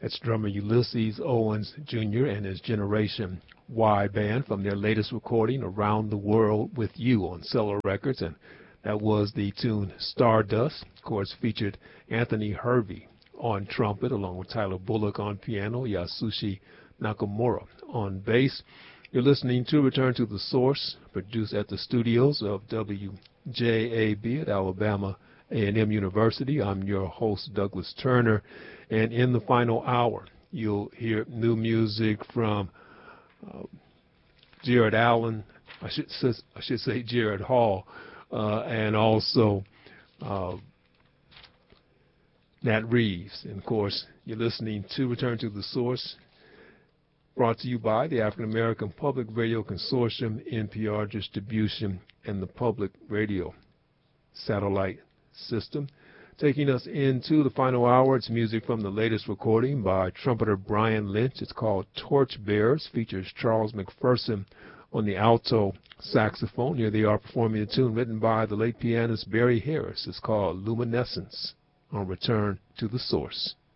That's drummer Ulysses Owens Jr. and his Generation Y band from their latest recording, Around the World with You, on Cellar Records. And that was the tune Stardust. Of course, featured Anthony Hervey on trumpet, along with Tyler Bullock on piano, Yasushi Nakamura on bass. You're listening to Return to the Source, produced at the studios of WJAB at Alabama A&M University. I'm your host, Douglas Turner. And in the final hour, you'll hear new music from Jared Allen, I should say Jared Hall, and also Nat Reeves. And of course, you're listening to Return to the Source, brought to you by the African American Public Radio Consortium, NPR Distribution, and the Public Radio Satellite System. Taking us into the final hour, it's music from the latest recording by trumpeter Brian Lynch. It's called Torchbearers, features Charles McPherson on the alto saxophone. Here they are performing a tune written by the late pianist Barry Harris. It's called Luminescence on Return to the Source.